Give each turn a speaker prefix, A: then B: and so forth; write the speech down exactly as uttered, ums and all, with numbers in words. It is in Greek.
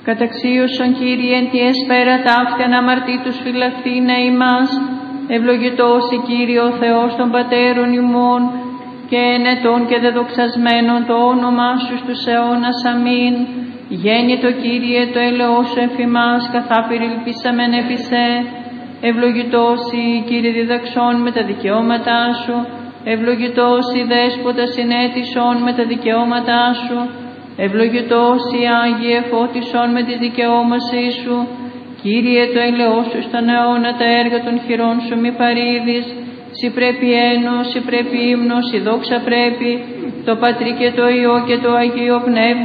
A: Καταξίωσον Κύριε εν τη εσπέρα ταύτη αναμαρτήτους φυλαχθήνε ημάς, ευλογητός η Κύριε ο Θεός των Πατέρων ημών, και ενετών και δεδοξασμένων το όνομά σου στους αιώνας. Αμήν. Γέννητο Κύριε το έλεος σου εφημάς, καθά πυριλπίσαμεν επί σε. Ευλογητός η Κύριε διδαξών με τα δικαιώματά σου, ευλογητός η Δέσποτα συνέτησον με τα δικαιώματά σου, ευλογητός η Άγιε φώτισον με τις δικαιώμασή σου. Κύριε το έλεος σου στον αιώνα τα έργα των χειρών σου μη παρήδεις. Συ πρέπει ένος, συ πρέπει ύμνος, η δόξα πρέπει, το Πατρί και το Υιό και το Αγίο Πνεύμα.